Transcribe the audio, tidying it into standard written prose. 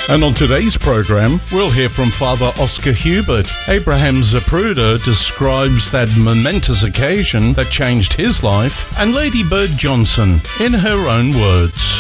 And on today's programme, we'll hear from Father Oscar Hubert. Abraham Zapruder describes that momentous occasion that changed his life, and Lady Bird Johnson in her own words.